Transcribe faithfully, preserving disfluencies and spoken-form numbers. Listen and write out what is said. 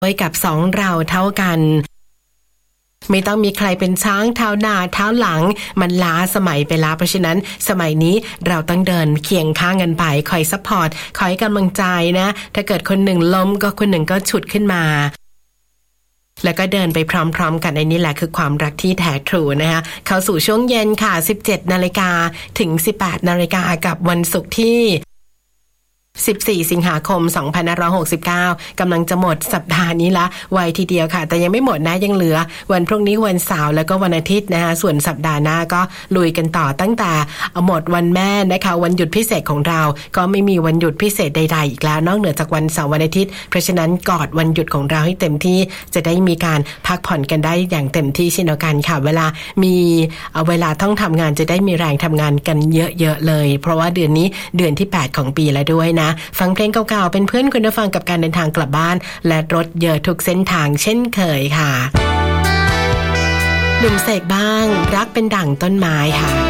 ไว้กับสองเราเท่ากันไม่ต้องมีใครเป็นช้างเท้าหน้าเท้าหลังมันล้าสมัยไปแล้วเพราะฉะนั้นสมัยนี้เราต้องเดินเคียงข้างกันไปคอยซัพพอร์ตคอยกำลังใจนะถ้าเกิดคนหนึ่งล้มก็คนหนึ่งก็ฉุดขึ้นมาแล้วก็เดินไปพร้อมๆกันในนี้แหละคือความรักที่แท้ทรูนะคะเข้าสู่ช่วงเย็นค่ะ สิบเจ็ดนาฬิกา ถึง สิบแปดนาฬิกากับวันศุกร์ที่สิบสี่สิงหาคมสองพันห้าร้อยหกสิบเก้ากำลังจะหมดสัปดาห์นี้ละไวทีเดียวค่ะแต่ยังไม่หมดนะยังเหลือวันพรุ่งนี้วันเสาร์แล้วก็วันอาทิตย์นะคะส่วนสัปดาห์หน้าก็ลุยกันต่อตั้งแต่หมดวันแม่นะคะวันหยุดพิเศษของเราก็ไม่มีวันหยุดพิเศษใดๆอีกแล้วนอกเหนือจากวันเสาร์วันอาทิตย์เพราะฉะนั้นกอดวันหยุดของเราให้เต็มที่จะได้มีการพักผ่อนกันได้อย่างเต็มที่เช่นเดียวกันค่ะเวลามีเวลาต้องทำงานจะได้มีแรงทำงานกันเยอะๆเลยเพราะว่าเดือนนี้เดือนที่แปดของปีแล้วด้วยนะฟังเพลงเก่าๆเป็นเพื่อนคุณผู้ฟังกับการเดินทางกลับบ้านและรถเยอะทุกเส้นทางเช่นเคยค่ะหนุ่มเสกบ้างรักเป็นดั่งต้นไม้ค่ะ